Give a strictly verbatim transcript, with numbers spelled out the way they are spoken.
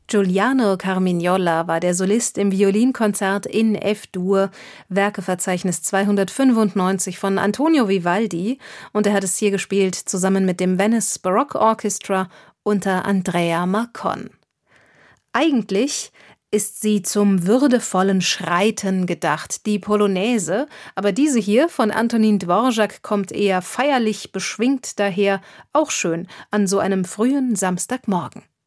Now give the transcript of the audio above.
Giuliano Carmignola war der Solist im Violinkonzert in F-Dur, Werkeverzeichnis zweihundertfünfundneunzig von Antonio Vivaldi, und er hat es hier gespielt zusammen mit dem Venice Baroque Orchestra unter Andrea Marcon. Eigentlich ist sie zum würdevollen Schreiten gedacht, die Polonaise, aber diese hier von Antonin Dvorak kommt eher feierlich beschwingt daher, auch schön an so einem frühen Samstagmorgen.